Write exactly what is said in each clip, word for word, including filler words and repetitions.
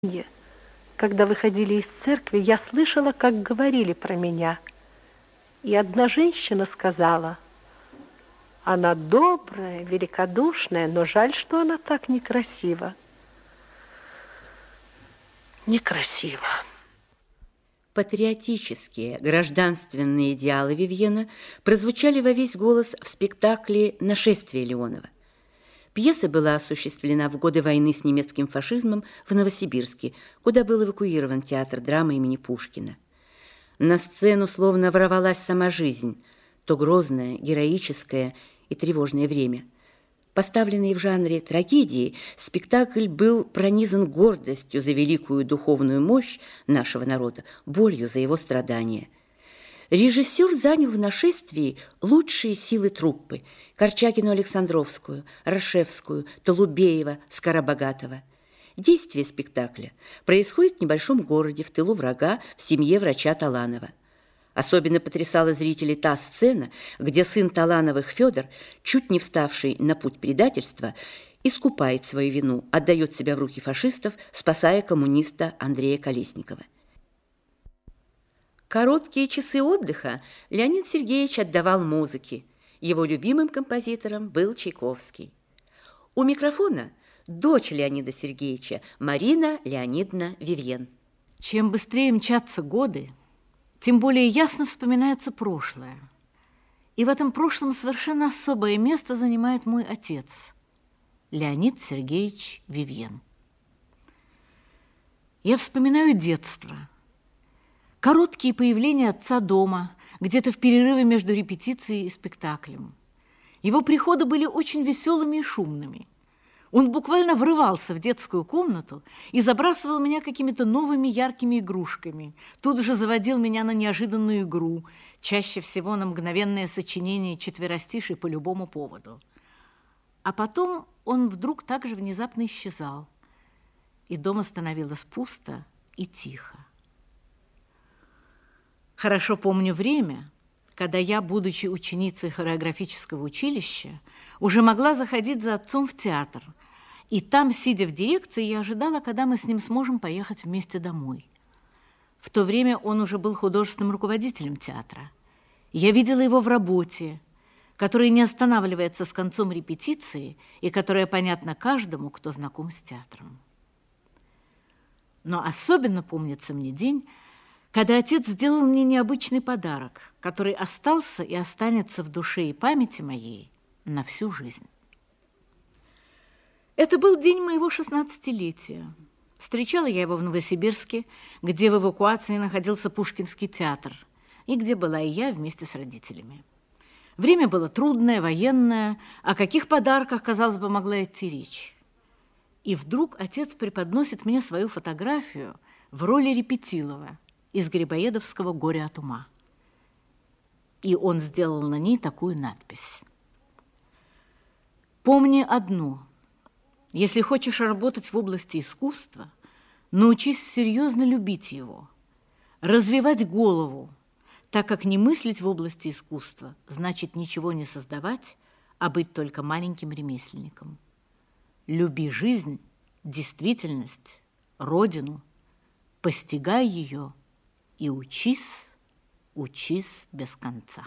Когда выходили из церкви, я слышала, как говорили про меня. И одна женщина сказала: она добрая, великодушная, но жаль, что она так некрасива. Некрасиво. Патриотические, гражданственные идеалы Вивьена прозвучали во весь голос в спектакле «Нашествие Леонова». Пьеса была осуществлена в годы войны с немецким фашизмом в Новосибирске, куда был эвакуирован театр драмы имени Пушкина. На сцену словно ворвалась сама жизнь, то грозное, героическое и тревожное время. Поставленный в жанре трагедии, спектакль был пронизан гордостью за великую духовную мощь нашего народа, болью за его страдания. Режиссер занял в «Нашествии» лучшие силы труппы – Корчагину Александровскую, Рашевскую, Толубеева, Скоробогатова. Действие спектакля происходит в небольшом городе, в тылу врага, в семье врача Таланова. Особенно потрясала зрителей та сцена, где сын Талановых Федор, чуть не вставший на путь предательства, искупает свою вину, отдает себя в руки фашистов, спасая коммуниста Андрея Колесникова. Короткие часы отдыха Леонид Сергеевич отдавал музыке. Его любимым композитором был Чайковский. У микрофона дочь Леонида Сергеевича, Марина Леонидовна Вивьен. Чем быстрее мчатся годы, тем более ясно вспоминается прошлое. И в этом прошлом совершенно особое место занимает мой отец, Леонид Сергеевич Вивьен. Я вспоминаю детство. Короткие появления отца дома, где-то в перерыве между репетицией и спектаклем. Его приходы были очень веселыми и шумными. Он буквально врывался в детскую комнату и забрасывал меня какими-то новыми яркими игрушками. Тут же заводил меня на неожиданную игру, чаще всего на мгновенное сочинение четверостишей по любому поводу. А потом он вдруг так же внезапно исчезал, и дома становилось пусто и тихо. Хорошо помню время, когда я, будучи ученицей хореографического училища, уже могла заходить за отцом в театр. И там, сидя в дирекции, я ожидала, когда мы с ним сможем поехать вместе домой. В то время он уже был художественным руководителем театра. Я видела его в работе, которая не останавливается с концом репетиции и которая понятна каждому, кто знаком с театром. Но особенно помнится мне день, когда отец сделал мне необычный подарок, который остался и останется в душе и памяти моей на всю жизнь. Это был день моего шестнадцатилетия. Встречала я его в Новосибирске, где в эвакуации находился Пушкинский театр, и где была и я вместе с родителями. Время было трудное, военное, о каких подарках, казалось бы, могла идти речь. И вдруг отец преподносит мне свою фотографию в роли Репетилова из Грибоедовского «Горе от ума». И он сделал на ней такую надпись: «Помни одно. Если хочешь работать в области искусства, научись серьезно любить его, развивать голову, так как не мыслить в области искусства значит ничего не создавать, а быть только маленьким ремесленником. Люби жизнь, действительность, родину, постигай ее и учись, учись без конца».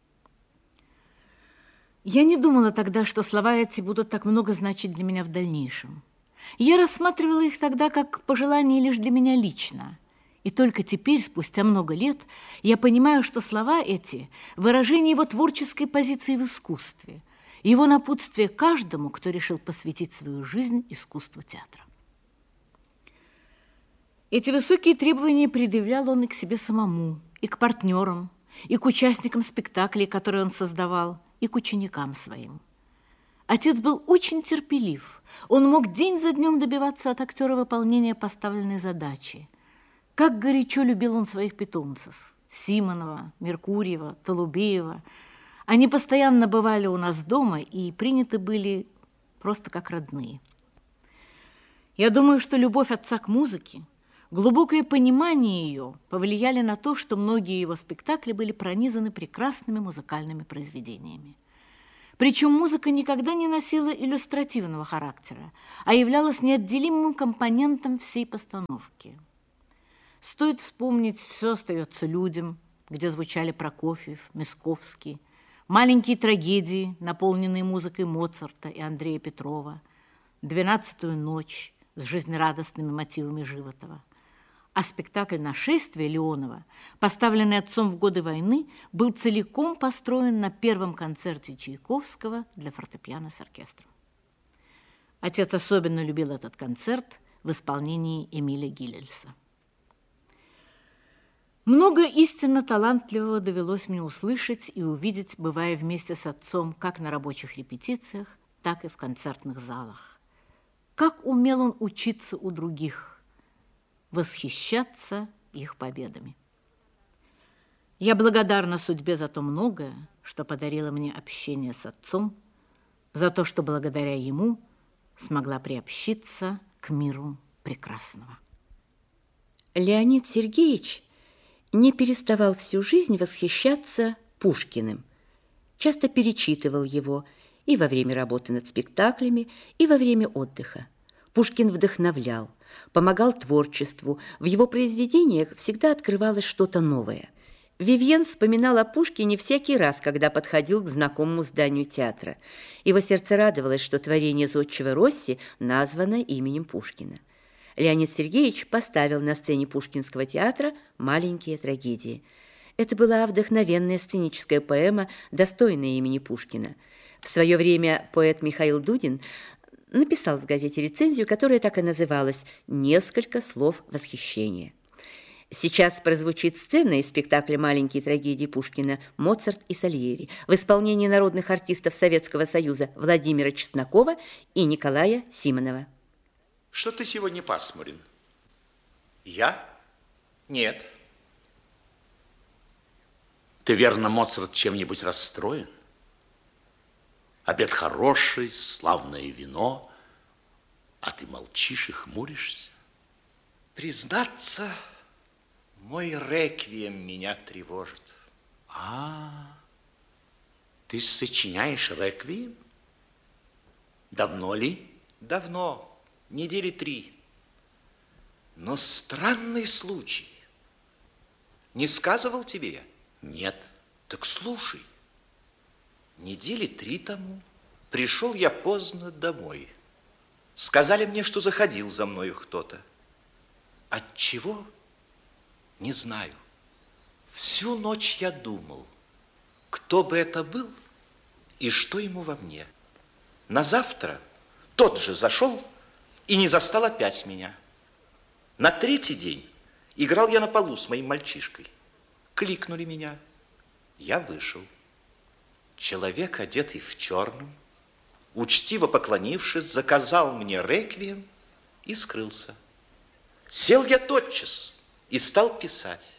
Я не думала тогда, что слова эти будут так много значить для меня в дальнейшем. Я рассматривала их тогда как пожелание лишь для меня лично. И только теперь, спустя много лет, я понимаю, что слова эти – выражение его творческой позиции в искусстве, его напутствие каждому, кто решил посвятить свою жизнь искусству театра. Эти высокие требования предъявлял он и к себе самому, и к партнерам, и к участникам спектаклей, которые он создавал, и к ученикам своим. Отец был очень терпелив. Он мог день за днем добиваться от актера выполнения поставленной задачи. Как горячо любил он своих питомцев – Симонова, Меркурьева, Толубеева. Они постоянно бывали у нас дома и приняты были просто как родные. Я думаю, что любовь отца к музыке, глубокое понимание ее повлияли на то, что многие его спектакли были пронизаны прекрасными музыкальными произведениями. Причем музыка никогда не носила иллюстративного характера, а являлась неотделимым компонентом всей постановки. Стоит вспомнить «Все остается людям», где звучали Прокофьев, Мясковский, маленькие трагедии, наполненные музыкой Моцарта и Андрея Петрова, «Двенадцатую ночь» с жизнерадостными мотивами Животова. А спектакль «Нашествие» Леонова, поставленный отцом в годы войны, был целиком построен на первом концерте Чайковского для фортепиано с оркестром. Отец особенно любил этот концерт в исполнении Эмиля Гиллельса. Много истинно талантливого довелось мне услышать и увидеть, бывая вместе с отцом как на рабочих репетициях, так и в концертных залах. Как умел он учиться у других, восхищаться их победами. Я благодарна судьбе за то многое, что подарило мне общение с отцом, за то, что благодаря ему смогла приобщиться к миру прекрасного. Леонид Сергеевич не переставал всю жизнь восхищаться Пушкиным. Часто перечитывал его и во время работы над спектаклями, и во время отдыха. Пушкин вдохновлял, помогал творчеству. В его произведениях всегда открывалось что-то новое. Вивьен вспоминал о Пушкине всякий раз, когда подходил к знакомому зданию театра. Его сердце радовалось, что творение зодчего Росси названо именем Пушкина. Леонид Сергеевич поставил на сцене Пушкинского театра «Маленькие трагедии». Это была вдохновенная сценическая поэма, достойная имени Пушкина. В свое время поэт Михаил Дудин написал в газете рецензию, которая так и называлась «Несколько слов восхищения». Сейчас прозвучит сцена из спектакля «Маленькие трагедии» Пушкина «Моцарт и Сальери» в исполнении народных артистов Советского Союза Владимира Чеснокова и Николая Симонова. Что ты сегодня пасмурен? Я? Нет. Ты, верно, Моцарт, чем-нибудь расстроен? Обед хороший, славное вино, а ты молчишь и хмуришься. Признаться, мой реквием меня тревожит. А, ты сочиняешь реквием? Давно ли? Давно, недели три. Но странный случай. Не сказывал тебе я? Нет. Так слушай. Недели три тому пришел я поздно домой. Сказали мне, что заходил за мною кто-то. Отчего? Не знаю. Всю ночь я думал, кто бы это был и что ему во мне. На завтра тот же зашел и не застал опять меня. На третий день играл я на полу с моим мальчишкой. Кликнули меня. Я вышел. Человек, одетый в черном, учтиво поклонившись, заказал мне реквием и скрылся. Сел я тотчас и стал писать.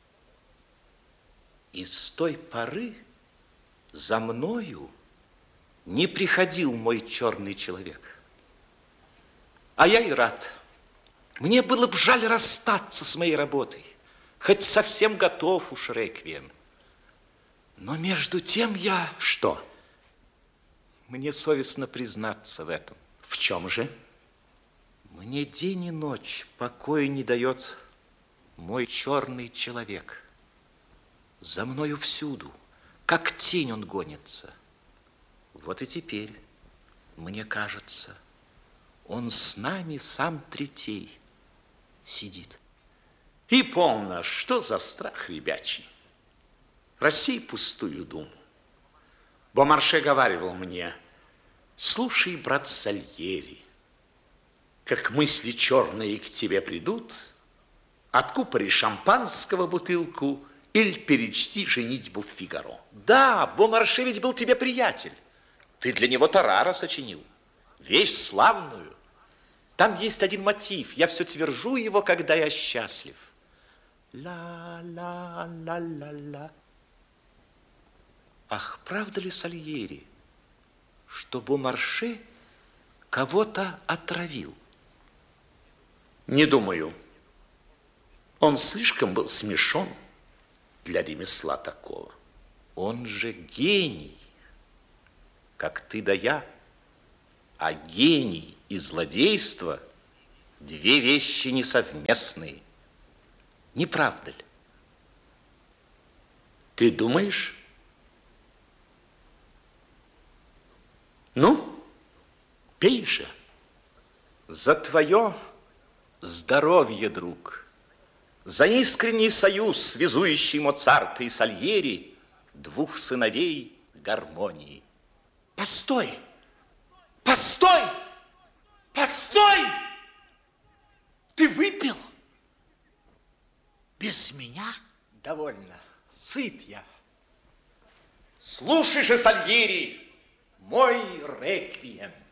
И с той поры за мною не приходил мой черный человек. А я и рад. Мне было бы жаль расстаться с моей работой, хоть совсем готов уж реквием. Но между тем я... Что? Мне совестно признаться в этом. В чем же? Мне день и ночь покоя не дает мой черный человек. За мною всюду, как тень он гонится. Вот и теперь, мне кажется, он с нами сам третей сидит. И полно, что за страх ребячий. Рассей пустую думу. Бомарше говаривал мне: слушай, брат Сальери, как мысли черные к тебе придут, откупори шампанского бутылку или перечти «Женитьбу в Фигаро». Да, Бомарше ведь был тебе приятель. Ты для него тарара сочинил, вещь славную. Там есть один мотив, я все твержу его, когда я счастлив. Ла-ла-ла-ла-ла. Ах, правда ли, Сальери, что Бомарше кого-то отравил? Не думаю. Он слишком был смешон для ремесла такого. Он же гений. как ты да я. А гений и злодейство – две вещи несовместные. Не правда ли? Ты думаешь? Ну, пей же. За твое здоровье, друг, за искренний союз, связующий Моцарта и Сальери, двух сыновей гармонии. Постой! Постой! Постой! Ты выпил? Без меня? Довольно. Сыт я. Слушай же, Сальери, мой реквием.